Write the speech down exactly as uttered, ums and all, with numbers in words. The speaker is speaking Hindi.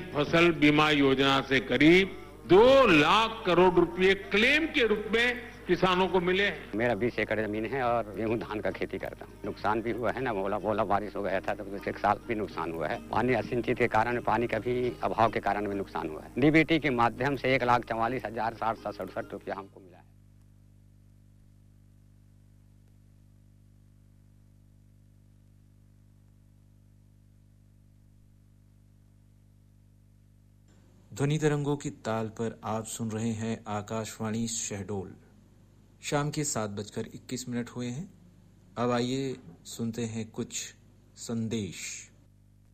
फसल बीमा योजना से करीब दो लाख करोड़ रुपए क्लेम के रूप में किसानों को मिले हैं। मेरा बीस एकड़ जमीन है और गेहूं धान का खेती करता हूँ। नुकसान भी हुआ है ना, बोला बोला बारिश हो गया था तो एक साल भी नुकसान हुआ है। पानी असिंचित के कारण, पानी का भी अभाव के कारण भी नुकसान हुआ है। डीबीटी के माध्यम से एक लाख चौवालीस हजार साठ सौ सड़सठ रुपया हमको मिला है। ध्वनि तरंगों की ताल पर आप सुन रहे हैं आकाशवाणी शहडोल। शाम के सात बजकर इक्कीस मिनट हुए हैं। अब आइए सुनते हैं कुछ संदेश।